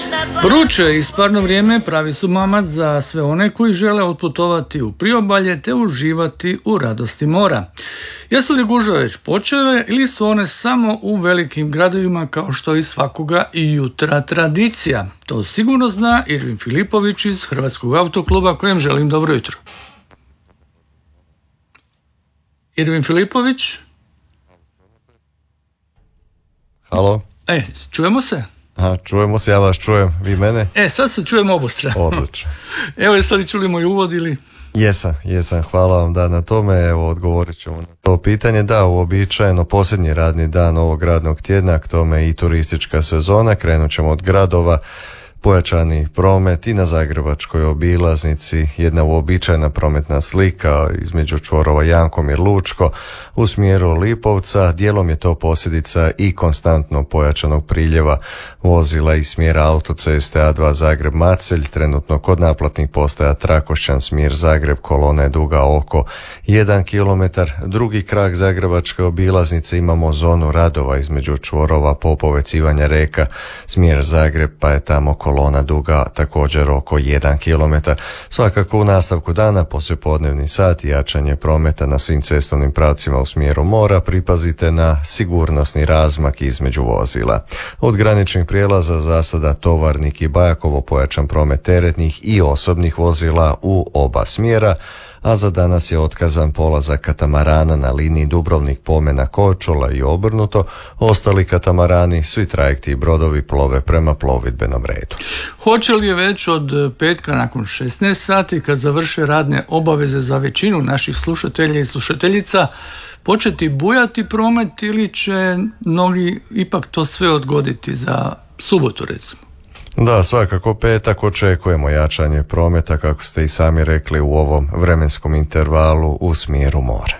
Vruće i sparno vrijeme pravi su mamac za sve one koji žele otputovati u priobalje te uživati u radosti mora. Jesu li gužve već počele ili su one samo u velikim gradovima kao što i svakoga i jutra tradicija? To sigurno zna Irvin Filipović iz Hrvatskog autokluba kojem želim dobro jutro. Irvin Filipović? Halo? Čujemo se? Čujemo se, ja vas čujem, vi mene? Sad se čujemo obostrano. Odlično. Evo, jeste li čuli moj uvod ili? Jesam, hvala vam na tome, evo odgovorit ćemo na to pitanje. Da, uobičajeno posljednji radni dan ovog radnog tjedna, k tome i turistička sezona, krenut ćemo od gradova, pojačani promet i na Zagrebačkoj obilaznici, jedna uobičajena prometna slika između čvorova Jankomir Lučko u smjeru Lipovca. Dijelom je to posljedica i konstantno pojačanog priljeva vozila iz smjera autoceste A2 Zagreb-Macelj. Trenutno kod naplatnih postaja Trakošćan smjer Zagreb kolona je duga oko 1 km. Drugi krak Zagrebačke obilaznice imamo zonu radova između čvorova Popovec Ivanja Reka smjer Zagreb, pa je tamo kolona duga također oko 1 km. Svakako u nastavku dana poslijepodnevni sat jačanje prometa na svim cestovnim pravcima u smjeru mora. Pripazite na sigurnosni razmak između vozila. Od graničnih prijelaza za sada Tovarnik i Bajakovo pojačan promet teretnih i osobnih vozila u oba smjera, a za danas je otkazan polazak katamarana na liniji Dubrovnik-Pomena Korčula i obrnuto. Ostali katamarani, svi trajekti i brodovi plove prema plovidbenom redu. Hoće li je već od petka nakon 16 sati, kad završe radne obaveze za većinu naših slušatelja i slušateljica, početi bujati promet ili će mnogi ipak to sve odgoditi za subotu recimo? Da, svakako petak očekujemo jačanje prometa, kako ste i sami rekli, u ovom vremenskom intervalu u smjeru mora.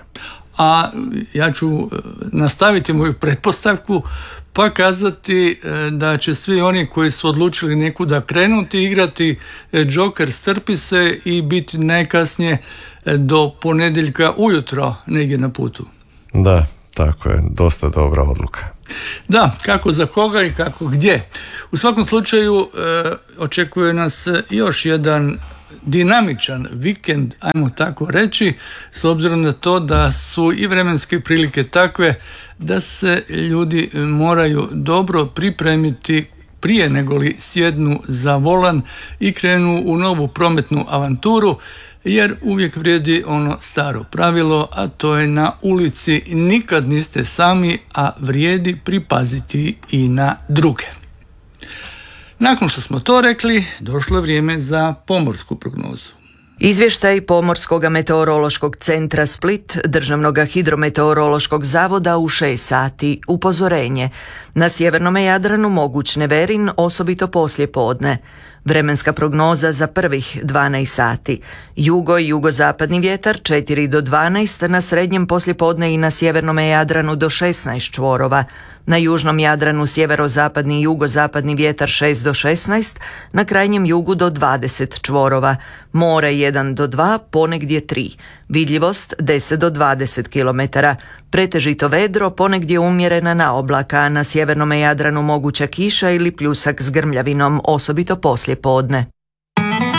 A ja ću nastaviti moju pretpostavku pa kazati da će svi oni koji su odlučili nekuda krenuti igrati džoker strpi se i biti najkasnije do ponedjeljka ujutro negdje na putu. Da, tako je, dosta dobra odluka. Da, kako za koga i kako gdje. U svakom slučaju očekuje nas još jedan dinamičan vikend, ajmo tako reći, s obzirom na to da su i vremenske prilike takve da se ljudi moraju dobro pripremiti prije nego li sjednu za volan i krenu u novu prometnu avanturu, jer uvijek vrijedi ono staro pravilo, a to je na ulici nikad niste sami, a vrijedi pripaziti i na druge. Nakon što smo to rekli, došlo je vrijeme za pomorsku prognozu. Izvještaj Pomorskog meteorološkog centra Split, Državnog hidrometeorološkog zavoda u 6 sati. Upozorenje. Na sjevernom Jadranu moguć neverin, osobito poslije podne. Vremenska prognoza za prvih 12 sati. Jugo i jugozapadni vjetar 4 do 12, na srednjem poslijepodne i na sjevernom Jadranu do 16 čvorova. Na južnom Jadranu sjeverozapadni i jugozapadni vjetar 6 do 16, na krajnjem jugu do 20 čvorova. More 1 do 2, ponegdje 3. Vidljivost 10 do 20 km. Pretežito vedro, ponegdje umjerena naoblaka, a na sjevernom Jadranu moguća kiša ili pljusak s grmljavinom, osobito poslije podne.